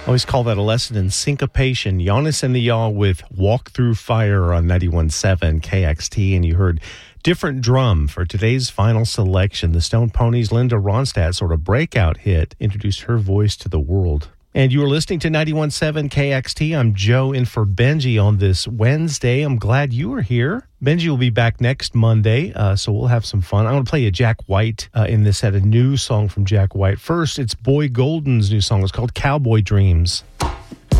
I always call that a lesson in syncopation. Giannis and the Y'all with Walk Through Fire on 91.7 KXT. And you heard Different Drum for today's final selection. The Stone Ponies' Linda Ronstadt sort of breakout hit introduced her voice to the world. And you are listening to 91.7 KXT. I'm Joe in for Benji on this Wednesday. I'm glad you are here. Benji will be back next Monday, so we'll have some fun. I'm going to play you Jack White in this set, a new song from Jack White. First, it's Boy Golden's new song. It's called Cowboy Dreams.